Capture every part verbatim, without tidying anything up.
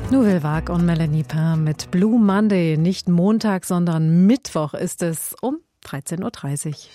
Nouvelle Vague und Melanie Pain mit Blue Monday. Nicht Montag, sondern Mittwoch ist es um dreizehn Uhr dreißig.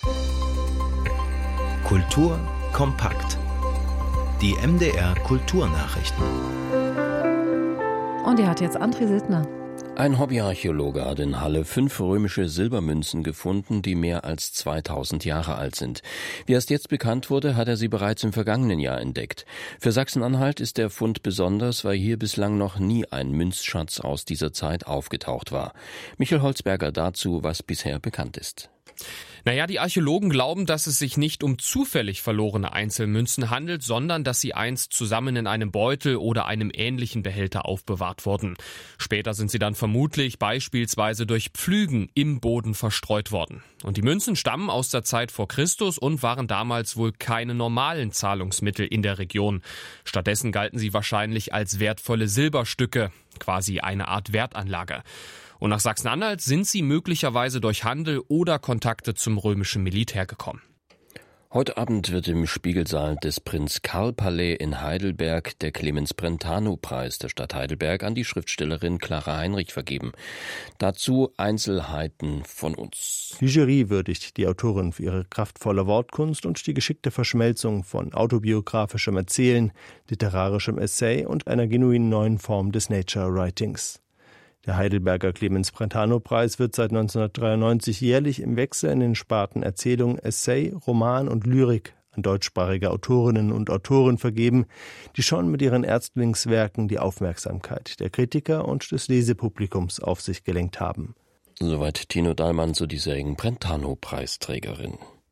Kultur kompakt. Die M D R Kulturnachrichten. Und die hat jetzt André Sittner. Ein Hobbyarchäologe hat in Halle fünf römische Silbermünzen gefunden, die mehr als zweitausend Jahre alt sind. Wie erst jetzt bekannt wurde, hat er sie bereits im vergangenen Jahr entdeckt. Für Sachsen-Anhalt ist der Fund besonders, weil hier bislang noch nie ein Münzschatz aus dieser Zeit aufgetaucht war. Michael Holzberger dazu, was bisher bekannt ist. Naja, die Archäologen glauben, dass es sich nicht um zufällig verlorene Einzelmünzen handelt, sondern dass sie einst zusammen in einem Beutel oder einem ähnlichen Behälter aufbewahrt wurden. Später sind sie dann vermutlich beispielsweise durch Pflügen im Boden verstreut worden. Und die Münzen stammen aus der Zeit vor Christus und waren damals wohl keine normalen Zahlungsmittel in der Region. Stattdessen galten sie wahrscheinlich als wertvolle Silberstücke, quasi eine Art Wertanlage. Und nach Sachsen-Anhalt sind sie möglicherweise durch Handel oder Kontakte zum römischen Militär gekommen. Heute Abend wird im Spiegelsaal des Prinz-Karl-Palais in Heidelberg der Clemens-Brentano-Preis der Stadt Heidelberg an die Schriftstellerin Clara Heinrich vergeben. Dazu Einzelheiten von uns. Die Jury würdigt die Autorin für ihre kraftvolle Wortkunst und die geschickte Verschmelzung von autobiografischem Erzählen, literarischem Essay und einer genuin neuen Form des Nature-Writings. Der Heidelberger Clemens-Brentano-Preis wird seit neunzehnhundertdreiundneunzig jährlich im Wechsel in den Sparten Erzählung, Essay, Roman und Lyrik an deutschsprachige Autorinnen und Autoren vergeben, die schon mit ihren Erstlingswerken die Aufmerksamkeit der Kritiker und des Lesepublikums auf sich gelenkt haben. Soweit Tino Dahlmann zur diesjährigen Brentano-Preisträgerin.